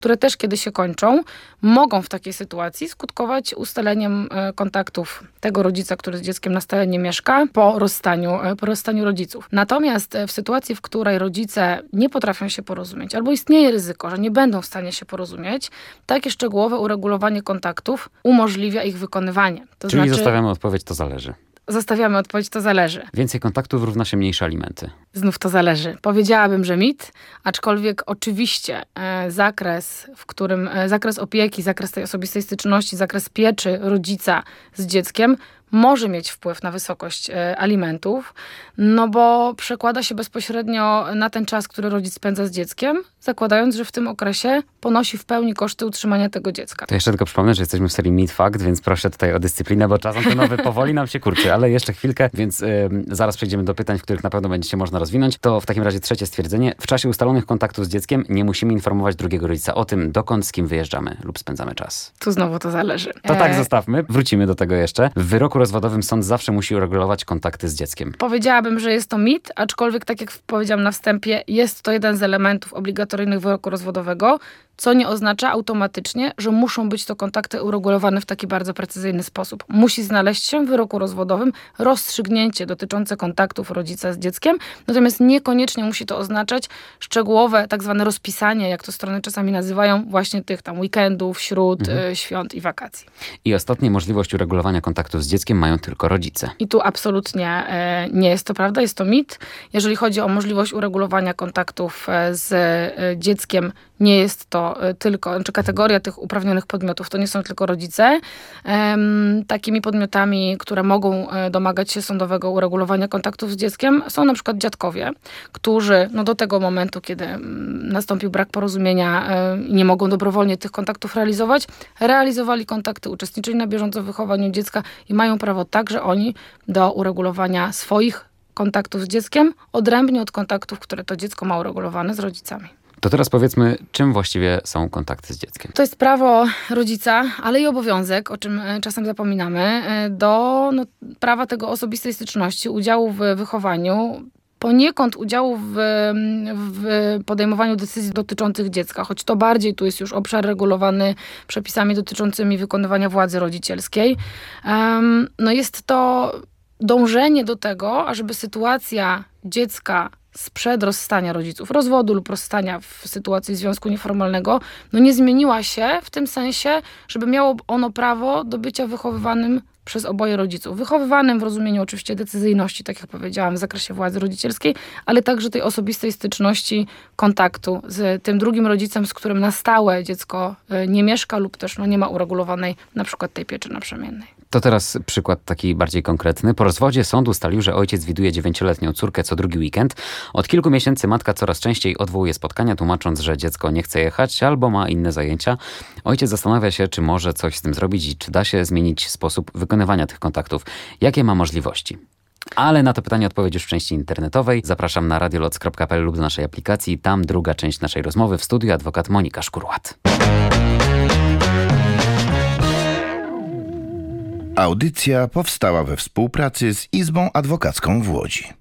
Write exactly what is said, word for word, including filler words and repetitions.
które też kiedy się kończą, mogą w takiej sytuacji skutkować ustaleniem kontaktów tego rodzica, który z dzieckiem na stałe nie mieszka, po rozstaniu, po rozstaniu rodziców. Natomiast w sytuacji, w której rodzice nie potrafią się porozumieć, albo istnieje ryzyko, że nie będą w stanie się porozumieć, takie szczegółowe uregulowanie kontaktów umożliwia ich wykonywanie. To Czyli znaczy, zostawiamy odpowiedź, to zależy. Zostawiamy odpowiedź, to zależy. Więcej kontaktów równa się mniejsze alimenty. Znów to zależy. Powiedziałabym, że mit, aczkolwiek oczywiście e, zakres, w którym e, zakres opieki, zakres tej osobistej styczności, zakres pieczy rodzica z dzieckiem może mieć wpływ na wysokość e, alimentów, no bo przekłada się bezpośrednio na ten czas, który rodzic spędza z dzieckiem, zakładając, że w tym okresie ponosi w pełni koszty utrzymania tego dziecka. To jeszcze tylko przypomnę, że jesteśmy w serii Mit Fact, więc proszę tutaj o dyscyplinę, bo czas antenowy powoli nam się kurczy, ale jeszcze chwilkę, więc y, zaraz przejdziemy do pytań, w których na pewno będziecie można rozwinąć. To w takim razie trzecie stwierdzenie. W czasie ustalonych kontaktów z dzieckiem nie musimy informować drugiego rodzica o tym, dokąd, z kim wyjeżdżamy lub spędzamy czas. Tu znowu to zależy. To tak zostawmy, wrócimy do tego jeszcze. W wyroku rozwodowym sąd zawsze musi uregulować kontakty z dzieckiem. Powiedziałabym, że jest to mit, aczkolwiek tak jak powiedziałam na wstępie, jest to jeden z elementów obligatoryjnych wyroku rozwodowego, co nie oznacza automatycznie, że muszą być to kontakty uregulowane w taki bardzo precyzyjny sposób. Musi znaleźć się w wyroku rozwodowym rozstrzygnięcie dotyczące kontaktów rodzica z dzieckiem, natomiast niekoniecznie musi to oznaczać szczegółowe tak zwane rozpisanie, jak to strony czasami nazywają, właśnie tych tam weekendów, śród, mhm. y, świąt i wakacji. I ostatnie, możliwość uregulowania kontaktów z dzieckiem mają tylko rodzice. I tu absolutnie y, nie jest to prawda, jest to mit. Jeżeli chodzi o możliwość uregulowania kontaktów y, z y, dzieckiem, nie jest to tylko, znaczy kategoria tych uprawnionych podmiotów, to nie są tylko rodzice. Ehm, takimi podmiotami, które mogą domagać się sądowego uregulowania kontaktów z dzieckiem, są na przykład dziadkowie, którzy no do tego momentu, kiedy nastąpił brak porozumienia i nie mogą dobrowolnie tych kontaktów realizować, realizowali kontakty, uczestniczyli na bieżąco w wychowaniu dziecka i mają prawo także oni do uregulowania swoich kontaktów z dzieckiem, odrębnie od kontaktów, które to dziecko ma uregulowane z rodzicami. To teraz powiedzmy, czym właściwie są kontakty z dzieckiem? To jest prawo rodzica, ale i obowiązek, o czym czasem zapominamy, do no, prawa tego osobistej styczności, udziału w wychowaniu, poniekąd udziału w, w podejmowaniu decyzji dotyczących dziecka, choć to bardziej tu jest już obszar regulowany przepisami dotyczącymi wykonywania władzy rodzicielskiej. Um, no jest to dążenie do tego, ażeby sytuacja dziecka sprzed rozstania rodziców, rozwodu lub rozstania w sytuacji związku nieformalnego, no nie zmieniła się w tym sensie, żeby miało ono prawo do bycia wychowywanym przez oboje rodziców. Wychowywanym w rozumieniu oczywiście decyzyjności, tak jak powiedziałam, w zakresie władzy rodzicielskiej, ale także tej osobistej styczności, kontaktu z tym drugim rodzicem, z którym na stałe dziecko nie mieszka lub też no, nie ma uregulowanej na przykład tej pieczy naprzemiennej. To teraz przykład taki bardziej konkretny. Po rozwodzie sąd ustalił, że ojciec widuje dziewięcioletnią córkę co drugi weekend. Od kilku miesięcy matka coraz częściej odwołuje spotkania, tłumacząc, że dziecko nie chce jechać albo ma inne zajęcia. Ojciec zastanawia się, czy może coś z tym zrobić i czy da się zmienić sposób wykonywania tych kontaktów. Jakie ma możliwości? Ale na to pytanie odpowiedź już w części internetowej. Zapraszam na radioloc kropka p l lub do naszej aplikacji. Tam druga część naszej rozmowy. W studiu adwokat Monika Szkurłat. Audycja powstała we współpracy z Izbą Adwokacką w Łodzi.